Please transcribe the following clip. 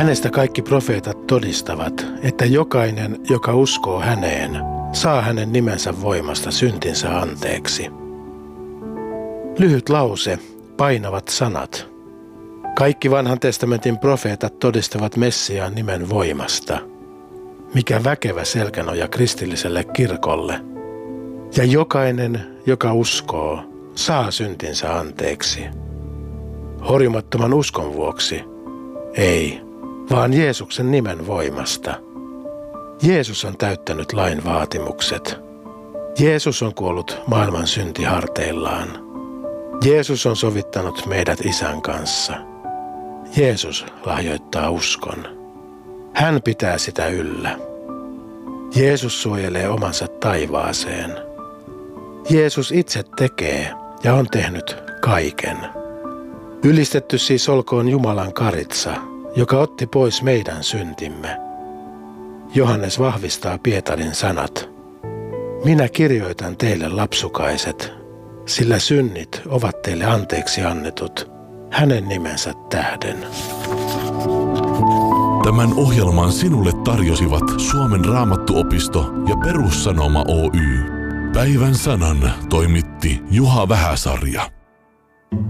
Hänestä kaikki profeetat todistavat, että jokainen, joka uskoo häneen, saa hänen nimensä voimasta syntinsä anteeksi. Lyhyt lause, painavat sanat. Kaikki vanhan testamentin profeetat todistavat Messiaan nimen voimasta. Mikä väkevä selkänoja kristilliselle kirkolle. Ja jokainen, joka uskoo, saa syntinsä anteeksi. Horjumattoman uskon vuoksi? Ei, vaan Jeesuksen nimen voimasta. Jeesus on täyttänyt lain vaatimukset. Jeesus on kuollut maailman syntiharteillaan. Jeesus on sovittanut meidät Isän kanssa. Jeesus lahjoittaa uskon. Hän pitää sitä yllä. Jeesus suojelee omansa taivaaseen. Jeesus itse tekee ja on tehnyt kaiken. Ylistetty siis olkoon Jumalan karitsa, joka otti pois meidän syntimme. Johannes vahvistaa Pietarin sanat. Minä kirjoitan teille, lapsukaiset, sillä synnit ovat teille anteeksi annetut hänen nimensä tähden. Tämän ohjelman sinulle tarjosivat Suomen Raamattuopisto ja Perussanoma Oy. Päivän sanan toimitti Juha Vähäsarja.